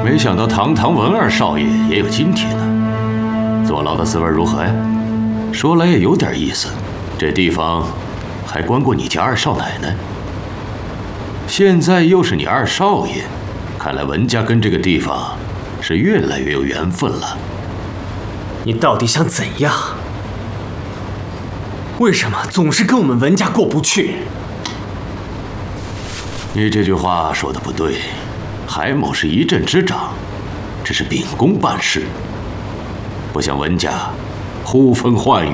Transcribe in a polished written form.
没想到堂堂文二少爷也有今天呢。坐牢的滋味如何呀？说来也有点意思，这地方还关过你家二少奶奶，现在又是你二少爷，看来文家跟这个地方是越来越有缘分了。 你到底想怎样？为什么总是跟我们文家过不去？ 你这句话说的不对，海某是一镇之长，只是秉公办事，不像文家呼风唤雨